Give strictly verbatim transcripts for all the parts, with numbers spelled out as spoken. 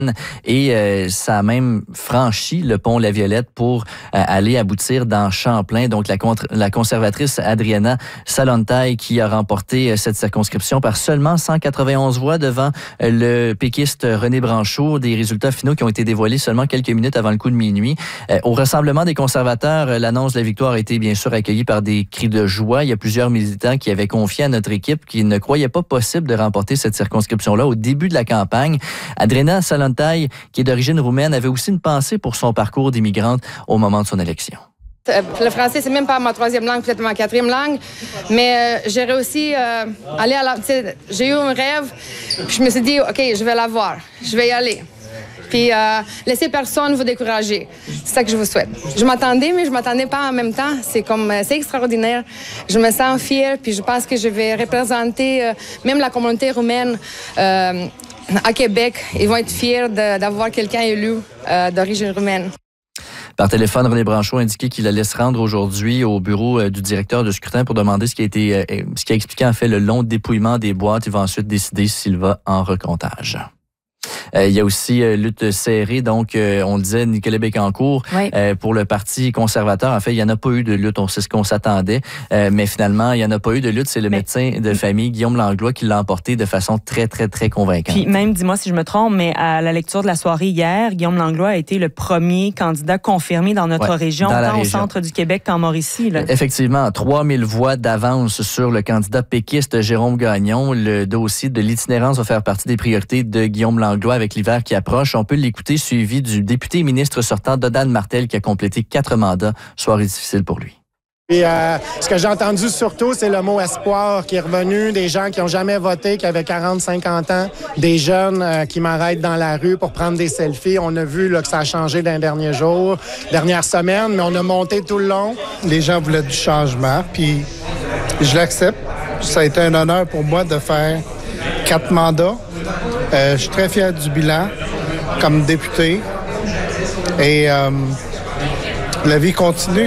Et euh, ça a même franchi le pont La Violette pour euh, aller aboutir dans Champlain. Donc, la, contre, la conservatrice Adriana Salontaille qui a remporté euh, cette circonscription par seulement cent quatre-vingt-onze voix devant euh, le péquiste René Branchot. Des résultats finaux qui ont été dévoilés seulement quelques minutes avant le coup de minuit. Euh, au rassemblement des conservateurs, euh, l'annonce de la victoire a été bien sûr accueillie par des cris de joie. Il y a plusieurs militants qui avaient confié à notre équipe qu'ils ne croyaient pas possible de remporter cette circonscription-là au début de la campagne. Adriana Salontaille, qui est d'origine roumaine, avait aussi une pensée pour son parcours d'immigrante au moment de son élection. Le français, c'est même pas ma troisième langue, peut-être ma quatrième langue, mais euh, j'ai réussi à euh, aller à la... J'ai eu un rêve, puis je me suis dit, OK, je vais l'avoir, je vais y aller. Puis euh, laissez personne vous décourager. C'est ça que je vous souhaite. Je m'attendais, mais je m'attendais pas en même temps. C'est comme, c'est extraordinaire. Je me sens fière, puis je pense que je vais représenter euh, même la communauté roumaine euh, à Québec. Ils vont être fiers de, d'avoir quelqu'un élu euh, d'origine roumaine. Par téléphone, René Branchot a indiqué qu'il allait se rendre aujourd'hui au bureau du directeur de scrutin pour demander ce qui a été, ce qui a expliqué en fait le long dépouillement des boîtes. Il va ensuite décider s'il va en recomptage. Euh, il y a aussi euh, lutte serrée, donc euh, on le disait, Nicolas Bécancourt, oui. euh, pour le Parti conservateur. En fait, il n'y en a pas eu de lutte, on sait ce qu'on s'attendait, euh, mais finalement, il n'y en a pas eu de lutte. C'est le mais... médecin de famille, Guillaume Langlois, qui l'a emporté de façon très, très, très convaincante. Puis même, dis-moi si je me trompe, mais à la lecture de la soirée hier, Guillaume Langlois a été le premier candidat confirmé dans notre ouais, région, dans tant région. Au centre du Québec qu'en Mauricie. Là. Effectivement, trois mille voix d'avance sur le candidat péquiste Jérôme Gagnon. Le dossier de l'itinérance va faire partie des priorités de Guillaume Langlois avec l'hiver qui approche. On peut l'écouter, suivi du député ministre sortant Donald Martel qui a complété quatre mandats. Soirée difficile pour lui. Et euh, ce que j'ai entendu surtout, c'est le mot espoir qui est revenu, des gens qui n'ont jamais voté, qui avaient quarante, cinquante ans, des jeunes euh, qui m'arrêtent dans la rue pour prendre des selfies. On a vu là, que ça a changé dans les derniers jours, dernières semaines, mais on a monté tout le long. Les gens voulaient du changement, puis je l'accepte. Ça a été un honneur pour moi de faire quatre mandats. Euh, je suis très fier du bilan comme député et euh, la vie continue.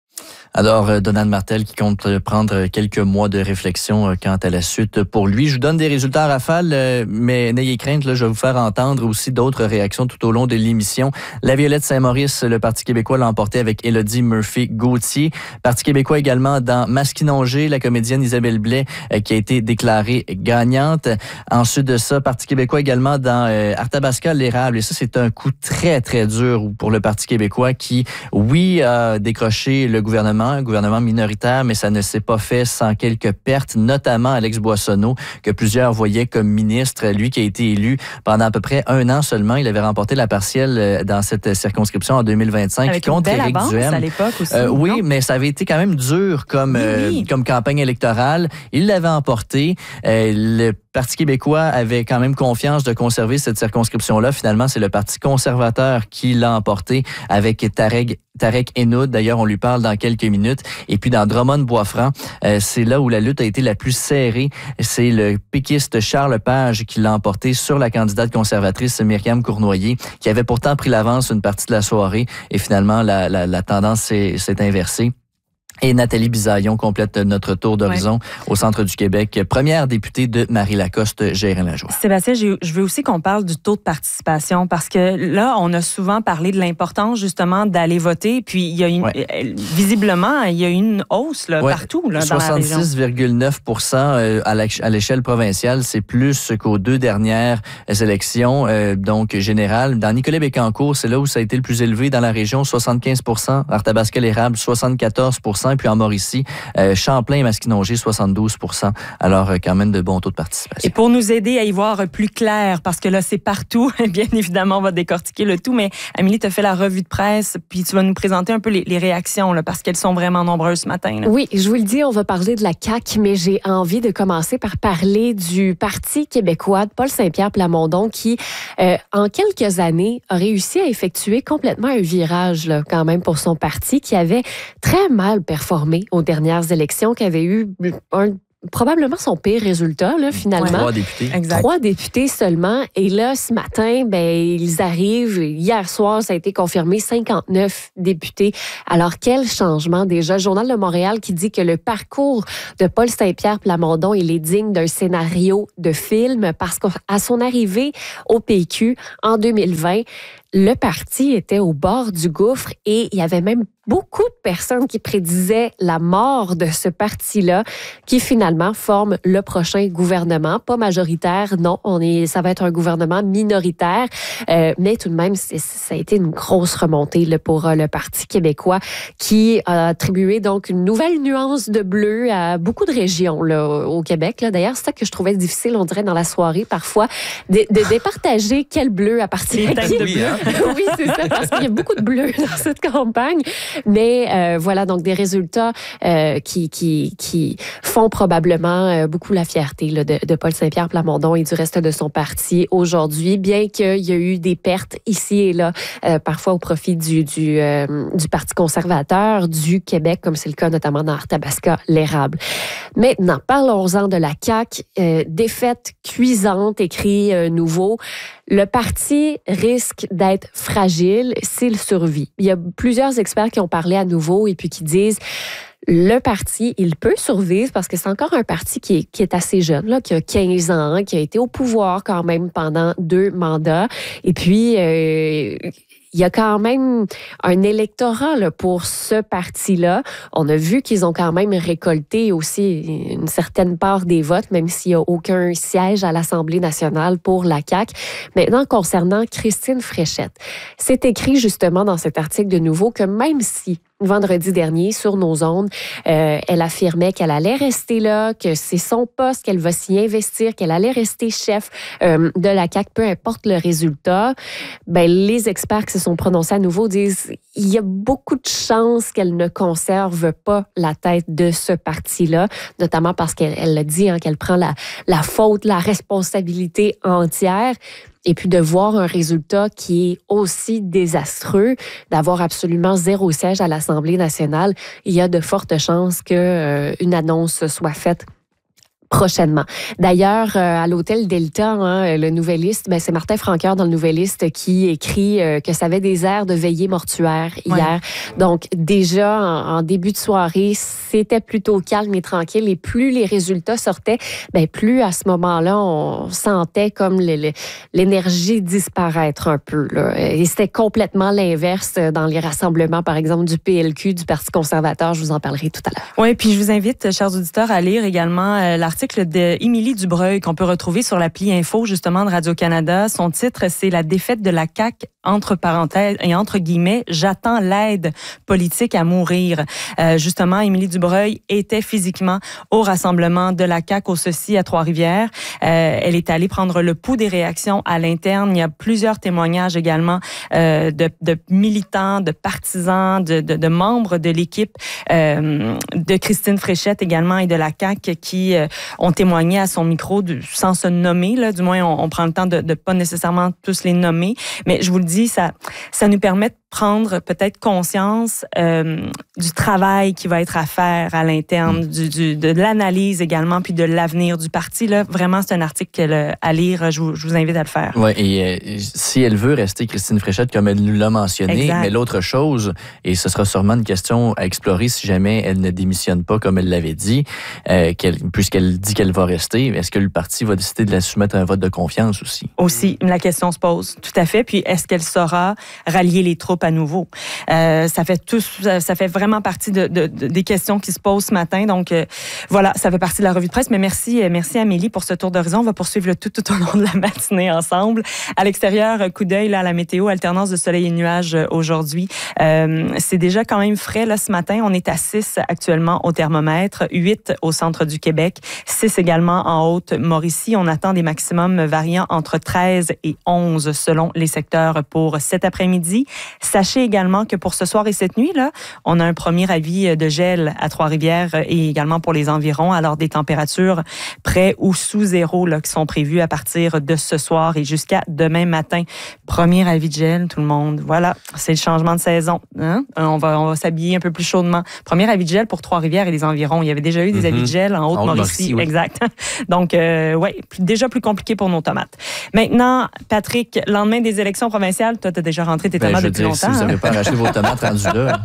Alors, Donald Martel qui compte prendre quelques mois de réflexion quant à la suite pour lui. Je vous donne des résultats à rafale, mais n'ayez crainte, là, je vais vous faire entendre aussi d'autres réactions tout au long de l'émission. La Violette Saint-Maurice, le Parti québécois l'a emporté avec Élodie Murphy-Gauthier. Parti québécois également dans Maskinongé, la comédienne Isabelle Blais qui a été déclarée gagnante. Ensuite de ça, Parti québécois également dans euh, Arthabasca, l'Érable. Et ça, c'est un coup très, très dur pour le Parti québécois qui, oui, a décroché le gouvernement, un gouvernement minoritaire, mais ça ne s'est pas fait sans quelques pertes, notamment Alex Boissonneau, que plusieurs voyaient comme ministre. Lui qui a été élu pendant à peu près un an seulement. Il avait remporté la partielle dans cette circonscription en deux mille vingt-cinq. Avec contre une belle Éric avance Duhem. À l'époque aussi. Euh, oui, mais ça avait été quand même dur comme, oui, oui. Euh, comme campagne électorale. Il l'avait emporté. Euh, le Parti québécois avait quand même confiance de conserver cette circonscription-là. Finalement, c'est le Parti conservateur qui l'a emporté avec Tarek, Tarek Henoud. D'ailleurs, on lui parle dans quelques minutes. Et puis, dans Drummond-Boisfranc, euh, c'est là où la lutte a été la plus serrée. C'est le péquiste Charles Page qui l'a emporté sur la candidate conservatrice Myriam Cournoyer, qui avait pourtant pris l'avance une partie de la soirée. Et finalement, la, la, la tendance s'est, s'est inversée. Et Nathalie Bisaillon complète notre tour d'horizon ouais. au centre du Québec. Première députée de Marie-Lacoste, Gérin-Lajoie. Sébastien, je veux aussi qu'on parle du taux de participation parce que là, on a souvent parlé de l'importance justement d'aller voter. Puis, il y a une, ouais. visiblement, il y a une hausse là, ouais. partout là, dans la région. soixante-six virgule neuf pour cent à l'échelle provinciale, c'est plus qu'aux deux dernières élections, euh, donc générales. Dans Nicolet-Bécancourt, c'est là où ça a été le plus élevé dans la région, soixante-quinze pour cent. Arthabasca-l'Érable, soixante-quatorze pour cent. Puis en Mauricie, euh, Champlain et Maskinongé, soixante-douze pour cent. Alors, euh, quand même de bons taux de participation. Et pour nous aider à y voir plus clair, parce que là, c'est partout, bien évidemment, on va décortiquer le tout, mais Amélie te fait la revue de presse, puis tu vas nous présenter un peu les, les réactions, là, parce qu'elles sont vraiment nombreuses ce matin. Là. Oui, je vous le dis, on va parler de la C A Q, mais j'ai envie de commencer par parler du Parti québécois de Paul Saint-Pierre Plamondon, qui, euh, en quelques années, a réussi à effectuer complètement un virage, là, quand même, pour son parti, qui avait très mal performé aux dernières élections, qui avait eu un probablement son pire résultat, là, finalement. Trois députés. Exact. Trois députés seulement. Et là, ce matin, ben, ils arrivent. Hier soir, ça a été confirmé, cinquante-neuf députés. Alors, quel changement déjà. Le Journal de Montréal qui dit que le parcours de Paul Saint-Pierre Plamondon, il est digne d'un scénario de film parce qu'à son arrivée au P Q en deux mille vingt, le parti était au bord du gouffre et il y avait même beaucoup de personnes qui prédisaient la mort de ce parti-là, qui finalement forme le prochain gouvernement. Pas majoritaire, non, on est, ça va être un gouvernement minoritaire, euh, mais tout de même, c'est, ça a été une grosse remontée là, pour euh, le Parti québécois, qui a attribué donc une nouvelle nuance de bleu à beaucoup de régions là, au Québec. Là. D'ailleurs, c'est ça que je trouvais difficile, on dirait, dans la soirée, parfois, de, de départager quel bleu appartient à qui. Oui, hein? Oui, c'est ça, parce qu'il y a beaucoup de bleu dans cette campagne. Mais euh, voilà, donc des résultats euh, qui, qui, qui font probablement euh, beaucoup la fierté là, de, de Paul Saint-Pierre Plamondon et du reste de son parti aujourd'hui, bien qu'il y a eu des pertes ici et là, euh, parfois au profit du, du, euh, du Parti conservateur du Québec, comme c'est le cas notamment dans Arthabasca-l'Érable. Maintenant, parlons-en de la C A Q. Euh, défaite cuisante, écrit euh, Nouveau. Le parti risque d'être fragile s'il survit. Il y a plusieurs experts qui ont parlé à Nouveau et puis qui disent le parti, il peut survivre parce que c'est encore un parti qui est, qui est assez jeune, là, qui a quinze ans, qui a été au pouvoir quand même pendant deux mandats. Et puis, euh, il y a quand même un électorat là, pour ce parti-là. On a vu qu'ils ont quand même récolté aussi une certaine part des votes, même s'il n'y a aucun siège à l'Assemblée nationale pour la C A Q. Maintenant, concernant Christine Fréchette, c'est écrit justement dans cet article de Nouveau que même si vendredi dernier, sur nos ondes, euh, elle affirmait qu'elle allait rester là, que c'est son poste, qu'elle va s'y investir, qu'elle allait rester chef euh, de la C A Q, peu importe le résultat. Ben, les experts qui se sont prononcés à Nouveau disent il y a beaucoup de chances qu'elle ne conserve pas la tête de ce parti-là, notamment parce qu'elle elle l'a dit, hein, qu'elle prend la, la faute, la responsabilité entière. Et puis de voir un résultat qui est aussi désastreux, d'avoir absolument zéro siège à l'Assemblée nationale, il y a de fortes chances qu'une euh, annonce soit faite prochainement. D'ailleurs, euh, à l'hôtel Delta, hein, le Nouvelliste, ben, c'est Martin Franqueur dans le Nouvelliste qui écrit euh, que ça avait des airs de veillée mortuaire hier. Ouais. Donc, déjà, en, en début de soirée, c'était plutôt calme et tranquille. Et plus les résultats sortaient, ben, plus à ce moment-là, on sentait comme le, le, l'énergie disparaître un peu. Là. Et c'était complètement l'inverse dans les rassemblements, par exemple, du P L Q, du Parti conservateur. Je vous en parlerai tout à l'heure. Oui, puis je vous invite, chers auditeurs, à lire également euh, l'article L'article d'Émilie Dubreuil qu'on peut retrouver sur l'appli Info, justement, de Radio-Canada. Son titre, c'est « La défaite de la C A Q, entre parenthèses et entre guillemets, j'attends l'aide politique à mourir ». Euh, justement, Émilie Dubreuil était physiquement au rassemblement de la C A Q au Ceci à Trois-Rivières. Euh, elle est allée prendre le pouls des réactions à l'interne. Il y a plusieurs témoignages également euh, de, de militants, de partisans, de, de, de membres de l'équipe euh, de Christine Fréchette également et de la C A Q qui euh, ont témoigné à son micro de, sans se nommer, là, du moins on, on prend le temps de ne pas nécessairement tous les nommer, mais je vous le dis, ça, ça nous permet de prendre peut-être conscience euh, du travail qui va être à faire à l'interne, mmh. du, du, de l'analyse également, puis de l'avenir du parti. Là. Vraiment, c'est un article à lire, je vous, je vous invite à le faire. Oui, et euh, si elle veut rester Christine Fréchette, comme elle nous l'a mentionné, exact. Mais l'autre chose, et ce sera sûrement une question à explorer si jamais elle ne démissionne pas comme elle l'avait dit, euh, qu'elle, puisqu'elle dit qu'elle va rester, est-ce que le parti va décider de la soumettre à un vote de confiance aussi? Aussi, la question se pose, tout à fait. Puis, est-ce qu'elle saura rallier les troupes à nouveau? Euh, ça fait tout, ça fait vraiment partie de, de, de, des questions qui se posent ce matin. Donc, euh, voilà, ça fait partie de la revue de presse. Mais merci, merci Amélie pour ce tour d'horizon. On va poursuivre le tout, tout au long de la matinée ensemble. À l'extérieur, coup d'œil là, à la météo, alternance de soleil et nuages aujourd'hui. Euh, c'est déjà quand même frais là ce matin. On est à six actuellement au thermomètre, huit au centre du Québec, six également en Haute-Mauricie. On attend des maximums variant entre treize et onze selon les secteurs. Pour pour cet après-midi. Sachez également que pour ce soir et cette nuit, là, on a un premier avis de gel à Trois-Rivières et également pour les environs, alors des températures près ou sous zéro là, qui sont prévues à partir de ce soir et jusqu'à demain matin. Premier avis de gel, tout le monde. Voilà, c'est le changement de saison. Hein? On va, on va s'habiller un peu plus chaudement. Premier avis de gel pour Trois-Rivières et les environs. Il y avait déjà eu des mm-hmm. avis de gel en Haute-Mauricie. Oui. Exact. Donc, euh, ouais, déjà plus compliqué pour nos tomates. Maintenant, Patrick, lendemain des élections provinciales, toi, tu as déjà rentré tes ben, tomates depuis dire, longtemps. Si vous n'avez hein? pas racheté vos tomates rendues là.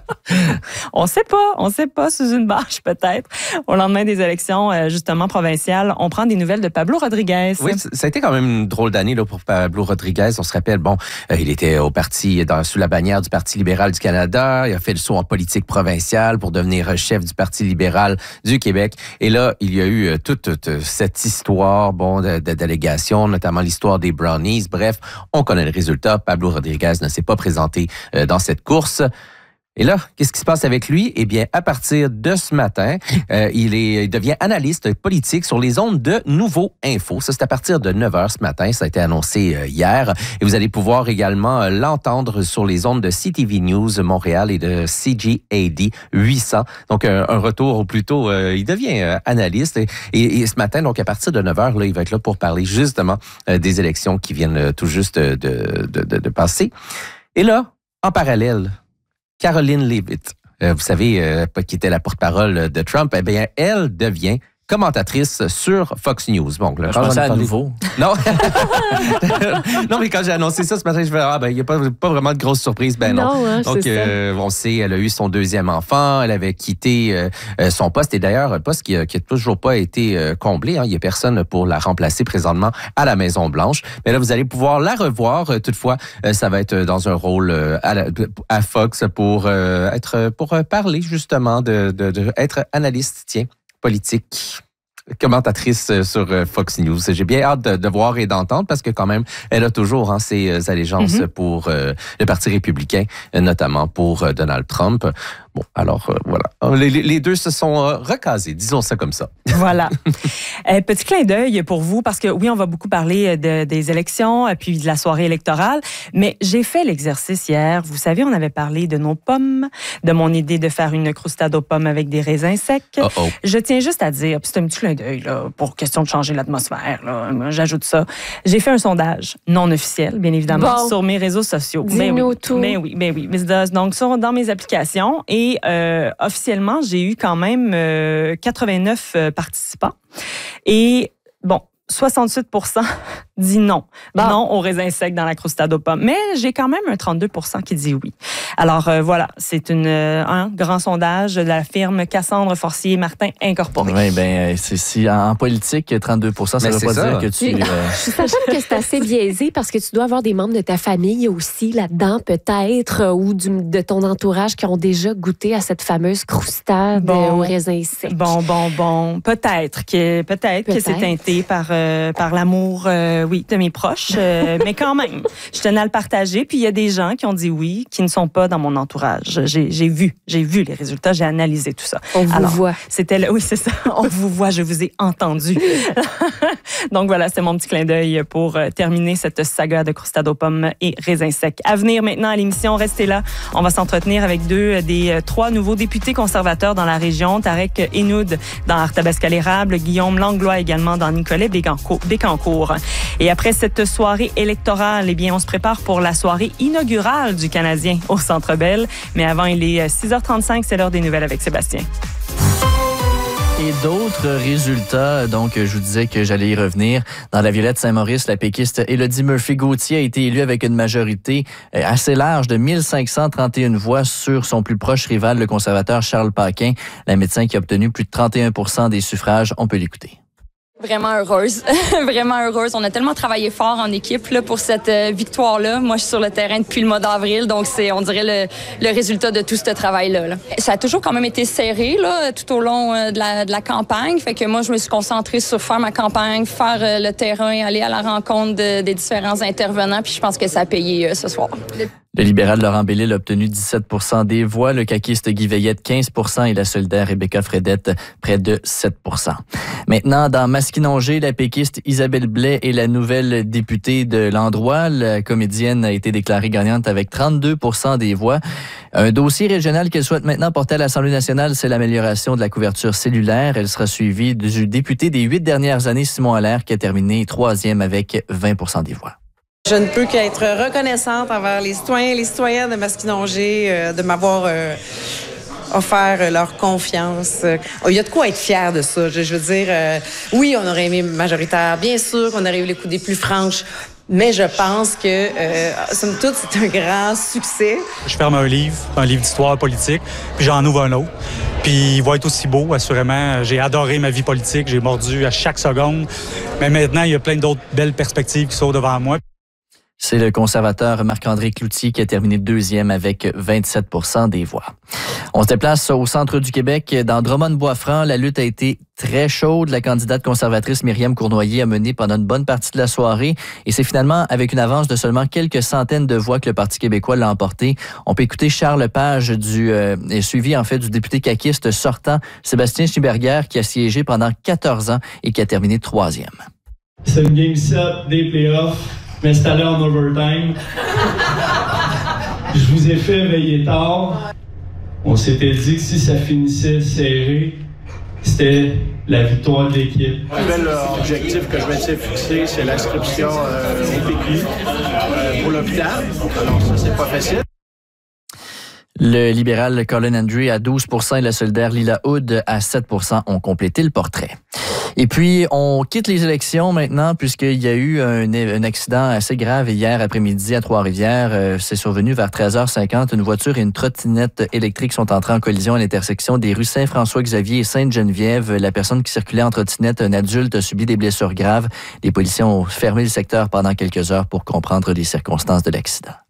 On sait pas, on sait pas, sous une bâche peut-être. Au lendemain des élections, justement, provinciales, on prend des nouvelles de Pablo Rodriguez. Oui, ça a été quand même une drôle d'année là, pour Pablo Rodriguez. On se rappelle, bon, euh, il était au parti, dans, sous la bannière du Parti libéral du Canada. Il a fait le saut en politique provinciale pour devenir chef du Parti libéral du Québec. Et là, il y a eu euh, toute, toute cette histoire, bon, de, de délégation, notamment l'histoire des Brownies. Bref, on connaît le résultat. Pablo Rodriguez ne s'est pas présenté euh, dans cette course. Et là, qu'est-ce qui se passe avec lui? Eh bien, à partir de ce matin, euh, il, est, il devient analyste politique sur les ondes de Nouveau Info. Ça, c'est à partir de neuf heures ce matin. Ça a été annoncé euh, hier. Et vous allez pouvoir également euh, l'entendre sur les ondes de C T V News Montréal et de C G A D huit cents. Donc, euh, un retour, ou plutôt, euh, il devient euh, analyste. Et, et, et ce matin, donc à partir de neuf heures, là, il va être là pour parler justement euh, des élections qui viennent euh, tout juste de, de, de, de passer. Et là, en parallèle, Karoline Leavitt, euh, vous savez, euh, qui était la porte-parole de Trump, eh bien, elle devient commentatrice sur Fox News. Bon, là, je pensais à nouveau. Non. non, mais quand j'ai annoncé ça ce matin, je me suis dit, ah, ben, il n'y a pas, pas vraiment de grosse surprise. Ben non. non hein, Donc, euh, on sait, elle a eu son deuxième enfant, elle avait quitté euh, son poste, et d'ailleurs, un poste qui n'a toujours pas été euh, comblé. Hein. Il n'y a personne pour la remplacer présentement à la Maison-Blanche. Mais là, vous allez pouvoir la revoir. Toutefois, euh, ça va être dans un rôle euh, à, la, à Fox pour euh, être pour euh, parler justement de, de, de être analyste, tiens, politique, commentatrice sur Fox News. J'ai bien hâte de, de voir et d'entendre parce que quand même, elle a toujours hein, ses allégeances mm-hmm. pour euh, le Parti républicain, notamment pour euh, Donald Trump. Bon, alors euh, voilà. Les, les deux se sont euh, recasés, disons ça comme ça. Voilà. euh, petit clin d'œil pour vous, parce que oui, on va beaucoup parler de, des élections, puis de la soirée électorale, mais j'ai fait l'exercice hier. Vous savez, on avait parlé de nos pommes, de mon idée de faire une croustade aux pommes avec des raisins secs. Uh-oh. Je tiens juste à dire, puis c'est un petit clin d'œil, là, pour question de changer l'atmosphère, là, j'ajoute ça. J'ai fait un sondage non officiel, bien évidemment, bon. sur mes réseaux sociaux. Dis-nous oui, tout. Mais oui, mais oui. Donc, sur, dans mes applications, et Et euh, officiellement, j'ai eu quand même euh, quatre-vingt-neuf euh, participants. Et bon, soixante-huit pour cent dit non. Bon. Non au raisin sec dans la croustade aux pommes. Mais j'ai quand même un trente-deux pour cent qui dit oui. Alors euh, voilà, c'est une, euh, un grand sondage de la firme Cassandre Forcier Martin Incorporé. Oui, bien, c'est si en politique, trente-deux pour cent, ça ne veut pas ça. dire que tu... Euh... Je sachant que c'est assez biaisé parce que tu dois avoir des membres de ta famille aussi là-dedans, peut-être, ou du, de ton entourage qui ont déjà goûté à cette fameuse croustade bon, au raisin sec. Bon, bon, bon. Peut-être que, peut-être, peut-être. que c'est teinté par, euh, par l'amour... Euh, oui, de mes proches, euh, mais quand même, je tenais à le partager. Puis il y a des gens qui ont dit oui, qui ne sont pas dans mon entourage. J'ai, j'ai vu, j'ai vu les résultats, j'ai analysé tout ça. On vous Alors, voit. C'était le, oui, c'est ça. On vous voit, je vous ai entendu. Donc voilà, c'était mon petit clin d'œil pour euh, terminer cette saga de croustade aux pommes et raisins secs. À venir maintenant à l'émission, restez là. On va s'entretenir avec deux des euh, trois nouveaux députés conservateurs dans la région, Tarek Enoud dans Arthabasca-l'Érable, Guillaume Langlois également dans Nicolet-Bécancour. Et après cette soirée électorale, eh bien, on se prépare pour la soirée inaugurale du Canadien au Centre Bell. Mais avant, il est six heures trente-cinq, c'est l'heure des nouvelles avec Sébastien. Et d'autres résultats, donc je vous disais que j'allais y revenir. Dans la Violette Saint-Maurice, la péquiste Élodie Murphy-Gauthier a été élue avec une majorité assez large de mille cinq cent trente et une voix sur son plus proche rival, le conservateur Charles Paquin, la médecin qui a obtenu plus de trente et un pour cent des suffrages. On peut l'écouter. Vraiment heureuse, vraiment heureuse. On a tellement travaillé fort en équipe là, pour cette euh, victoire-là. Moi, je suis sur le terrain depuis le mois d'avril, donc c'est, on dirait, le, le résultat de tout ce travail-là. Là. Ça a toujours quand même été serré là, tout au long euh, de, la, de la campagne. Fait que moi, je me suis concentrée sur faire ma campagne, faire euh, le terrain, aller à la rencontre de, des différents intervenants. Puis je pense que ça a payé euh, ce soir. Le... Le libéral Laurent Bellil a obtenu dix-sept pour cent des voix, le caquiste Guy Veillette quinze pour cent et la solidaire Rebecca Fredette près de sept pour cent. Maintenant, dans Massy Masquinongé, la péquiste Isabelle Blais est la nouvelle députée de l'endroit. La comédienne a été déclarée gagnante avec trente-deux pour cent des voix. Un dossier régional qu'elle souhaite maintenant porter à l'Assemblée nationale, c'est l'amélioration de la couverture cellulaire. Elle sera suivie du député des huit dernières années, Simon Allaire, qui a terminé troisième avec vingt pour cent des voix. Je ne peux qu'être reconnaissante envers les citoyens et les citoyennes de Masquinongé euh, de m'avoir euh, offert leur confiance. Il y a de quoi être fier de ça. Je, je veux dire, euh, oui, on aurait aimé majoritaire, bien sûr, qu'on aurait eu les coups des plus franches, mais je pense que, euh, somme toute, c'est un grand succès. Je ferme un livre, un livre d'histoire politique, puis j'en ouvre un autre. Puis il va être aussi beau, assurément. J'ai adoré ma vie politique, j'ai mordu à chaque seconde. Mais maintenant, il y a plein d'autres belles perspectives qui sont devant moi. C'est le conservateur Marc-André Cloutier qui a terminé deuxième avec vingt-sept pour cent des voix. On se déplace au centre du Québec. Dans Drummond-Bois-Franc, la lutte a été très chaude. La candidate conservatrice Myriam Cournoyer a mené pendant une bonne partie de la soirée. Et c'est finalement avec une avance de seulement quelques centaines de voix que le Parti québécois l'a emporté. On peut écouter Charles Page, du, euh, suivi en fait du député caquiste sortant Sébastien Schneeberger, qui a siégé pendant quatorze ans et qui a terminé troisième. C'est une game sept des playoffs. M'installer en overtime. Je vous ai fait veiller tard. On s'était dit que si ça finissait serré, c'était la victoire de l'équipe. Le nouvel objectif que je m'étais fixé, c'est l'inscription euh, au P Q euh, pour l'hôpital. Alors ça, c'est pas facile. Le libéral Colin Hendry à douze pour cent et la solidaire Lila Hood à sept pour cent ont complété le portrait. Et puis, on quitte les élections maintenant puisqu'il y a eu un, un accident assez grave hier après-midi à Trois-Rivières. Euh, c'est survenu vers treize heures cinquante. Une voiture et une trottinette électrique sont entrées en collision à l'intersection des rues Saint-François-Xavier et Sainte-Geneviève. La personne qui circulait en trottinette, un adulte, a subi des blessures graves. Les policiers ont fermé le secteur pendant quelques heures pour comprendre les circonstances de l'accident.